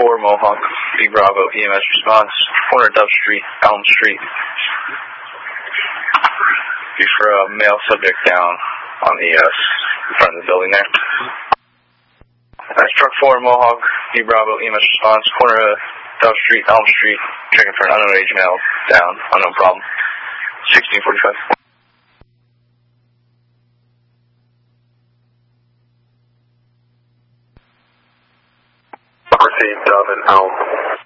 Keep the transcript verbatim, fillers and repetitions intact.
four Mohawk, B Bravo, E M S response, corner Dove Street, Elm Street. Be for a male subject down on the uh, in front of the building there. That's truck four Mohawk, B Bravo, E M S response, corner of Dove Street, Elm Street, checking for an unknown age male down, unknown problem. sixteen forty-five. Received Dove and Elm.